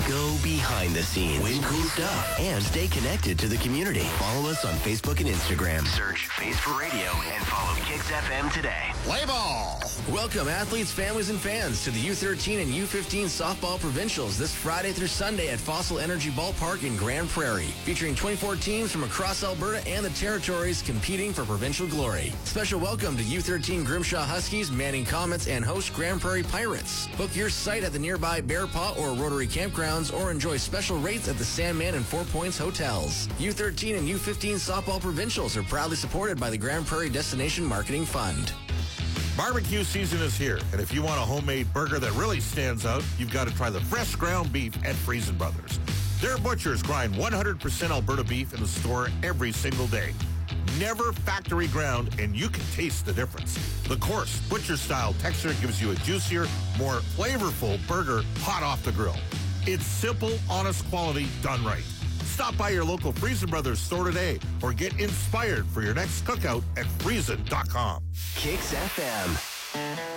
Go behind the scenes, win cool stuff, and stay connected to the community. Follow us on Facebook and Instagram. Search Face for Radio and follow Kicks FM today. Play ball! Welcome, athletes, families, and fans, to the U13 and U15 softball provincials this Friday through Sunday at Fossil Energy Ballpark in Grand Prairie, featuring 24 teams from across Alberta and the territories competing for provincial glory. Special welcome to U13 Grimshaw Huskies, Manning Comets, and host Grand Prairie Pirates. Book your site at the nearby Bear Paw or Rotary campgrounds, or enjoy special rates at the Sandman and Four Points hotels. U13 and U15 softball provincials are proudly supported by the Grand Prairie Destination Marketing Fund. Barbecue season is here, and if you want a homemade burger that really stands out, you've got to try the fresh ground beef at Friesen Brothers. Their butchers grind 100% Alberta beef in the store every single day. Never factory ground, and you can taste the difference. The coarse, butcher-style texture gives you a juicier, more flavorful burger hot off the grill. It's simple, honest quality done right. Stop by your local Friesen Brothers store today or get inspired for your next cookout at Friesen.com. Kicks FM.